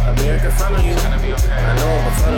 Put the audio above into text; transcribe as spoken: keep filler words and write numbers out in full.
I'm here in front of you. It's gonna be okay. I know, but front